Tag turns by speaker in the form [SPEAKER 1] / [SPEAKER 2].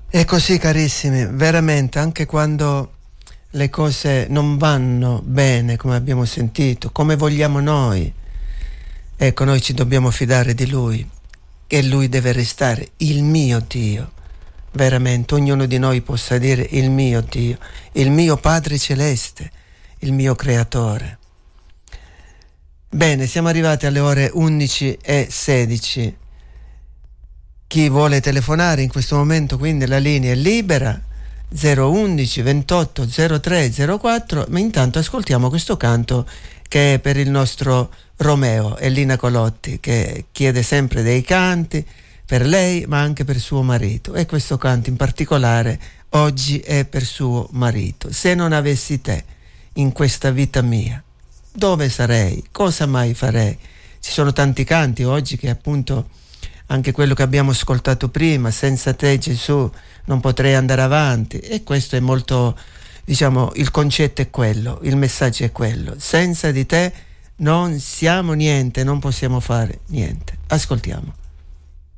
[SPEAKER 1] È così, carissimi, veramente, anche quando le cose non vanno bene, come abbiamo sentito, come vogliamo noi, ecco, noi ci dobbiamo fidare di Lui, e Lui deve restare il mio Dio. Veramente, ognuno di noi possa dire il mio Dio, il mio Padre Celeste, il mio Creatore. Bene, siamo arrivati alle ore 11:16. Chi vuole telefonare in questo momento, quindi la linea è libera, 011 28 03 04, ma intanto ascoltiamo questo canto che è per il nostro Romeo, Elina Colotti, che chiede sempre dei canti per lei ma anche per suo marito, e questo canto in particolare oggi è per suo marito. Se non avessi te in questa vita mia, dove sarei? Cosa mai farei? Ci sono tanti canti oggi che appunto, anche quello che abbiamo ascoltato prima, senza te Gesù non potrei andare avanti, e questo è molto, diciamo, il concetto è quello, il messaggio è quello: senza di te non siamo niente, non possiamo fare niente. Ascoltiamo.